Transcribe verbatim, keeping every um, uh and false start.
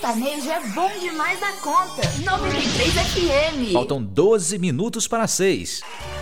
sertanejo é bom demais da conta. noventa e três F M. Faltam doze minutos para seis.